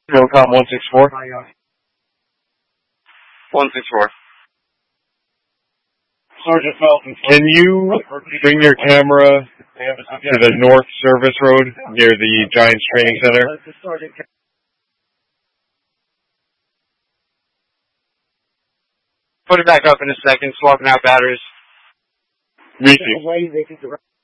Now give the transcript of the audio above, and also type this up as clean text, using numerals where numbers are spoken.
Philcom 164. 164. Sergeant Felton. Can you bring your camera to the North Service Road near the Giants Training Center? Put it back up in a second, swapping out batteries. Repeat.